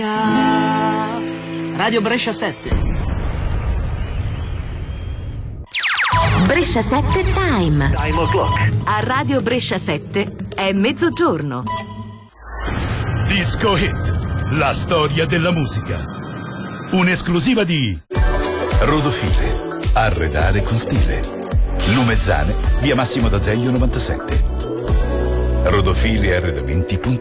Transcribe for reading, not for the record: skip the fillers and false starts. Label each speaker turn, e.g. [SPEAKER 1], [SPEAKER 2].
[SPEAKER 1] Radio Brescia 7.
[SPEAKER 2] Brescia 7 Time. A Radio Brescia 7 è mezzogiorno.
[SPEAKER 3] Disco Hit, la storia della musica. Un'esclusiva di Rodofile, arredare con stile. Lumezzane, via Massimo d'Azeglio 97. Rodofile arredamenti.it.